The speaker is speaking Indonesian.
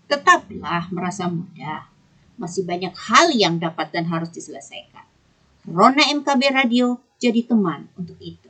Tetaplah merasa mudah. Masih banyak hal yang dapat dan harus diselesaikan. Rona MKB Radio jadi teman untuk itu.